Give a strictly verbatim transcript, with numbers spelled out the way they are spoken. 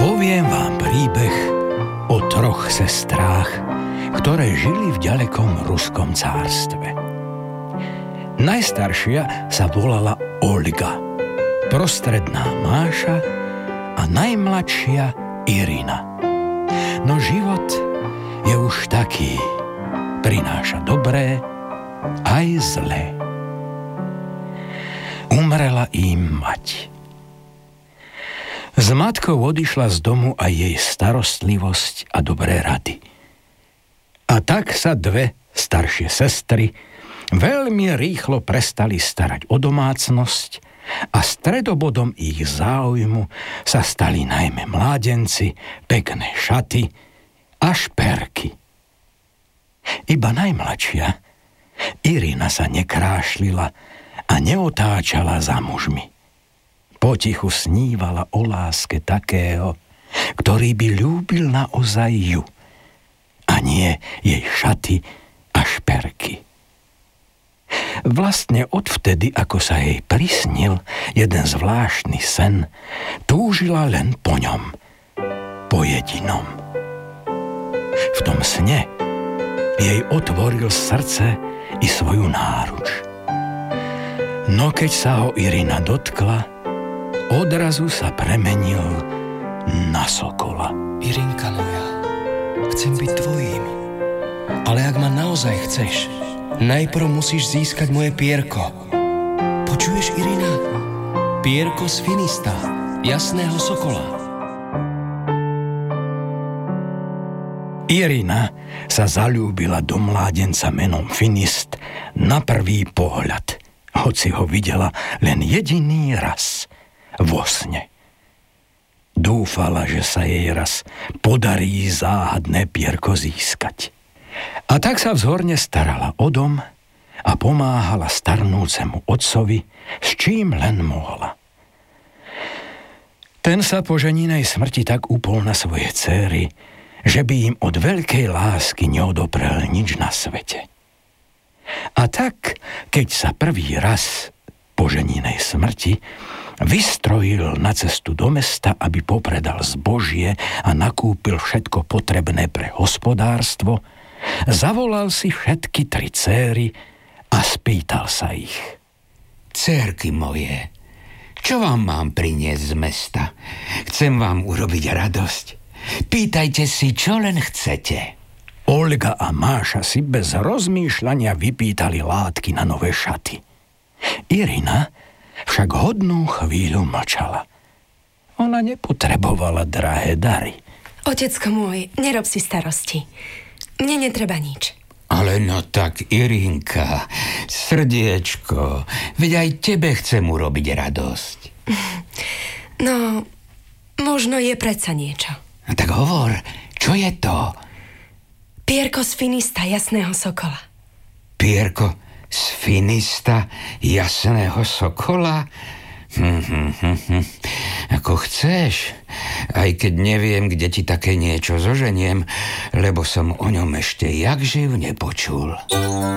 Poviem vám príbeh o troch sestrách, ktoré žili v ďalekom ruskom cárstve. Najstaršia sa volala Olga, prostredná Máša a najmladšia Irina. No život je už taký, prináša dobré aj zlé. Umrela im mať. S matkou odišla z domu aj jej starostlivosť a dobré rady. A tak sa dve staršie sestry veľmi rýchlo prestali starať o domácnosť a stredobodom ich záujmu sa stali najmä mládenci, pekné šaty a šperky. Iba najmladšia Irina sa nekrášlila a neotáčala za mužmi. Potichu snívala o láske takého, ktorý by ľúbil naozaj ju, a nie jej šaty a šperky. Vlastne odvtedy, ako sa jej prisnil jeden zvláštny sen, túžila len po ňom, po jedinom. V tom sne jej otvoril srdce i svoju náruč. No keď sa ho Irina dotkla, odrazu sa premenil na sokola. Irinka moja, chcem byť tvojím. Ale ak ma naozaj chceš, najprv musíš získať moje pierko. Počuješ, Irina? Pierko z Finista, jasného sokola. Irina sa zaľúbila do mládenca menom Finist na prvý pohľad, hoci ho videla len jediný raz vo sne. Dúfala, že sa jej raz podarí záhadné pierko získať. A tak sa vzhorne starala o dom a pomáhala starnúcemu otcovi, s čím len mohla. Ten sa po ženinej smrti tak upol na svoje céry, že by im od veľkej lásky neodoprel nič na svete. A tak, keď sa prvý raz po ženinej smrti vystrojil na cestu do mesta, aby popredal zbožie a nakúpil všetko potrebné pre hospodárstvo, zavolal si všetky tri céry a spýtal sa ich. Cérky moje, čo vám mám priniesť z mesta? Chcem vám urobiť radosť. Pýtajte si, čo len chcete. Olga a Máša si bez rozmýšľania vypýtali látky na nové šaty. Irina však hodnú chvíľu mlčala. Ona nepotrebovala drahé dary. Otecko môj, nerob si starosti. Mne netreba nič. Ale no tak, Irinka, srdiečko, veď aj tebe chcem urobiť radosť. No, možno je predsa niečo. No tak hovor, čo je to? Pierko z Finista, jasného sokola. Pierko z Finista, jasného sokola? Hm, hm, hm, hm. Ako chceš, aj keď neviem, kde ti také niečo zoženiem, lebo som o ňom ešte jak živ nepočul.